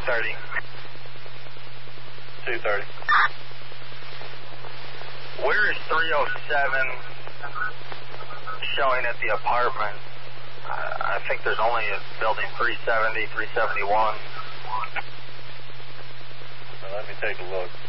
230. 230. Where is 307 showing at the apartment? I think there's only a building 370, 371. Let me take a look.